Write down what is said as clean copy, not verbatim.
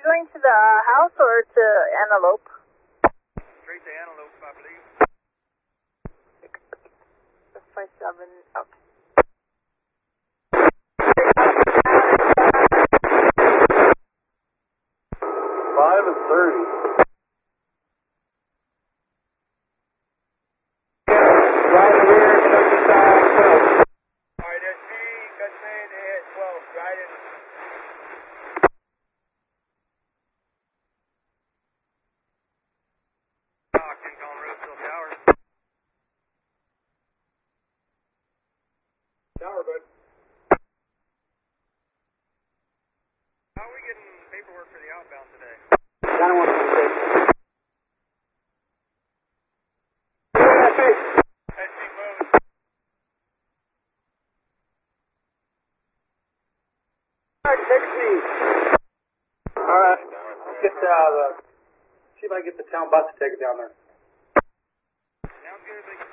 going to the house or to Antelope? Straight to Antelope, I believe. 657, okay. 5 and 30. Right here, Alright, that's me, Gutman, at 12, riding. Ken calling Roseville Towers. Tower, bud. How are we getting paperwork for the outbound today? 9126. That's me, moving. Text me. Alright. Get see if I can get the town bus to take it down there. Sounds good, but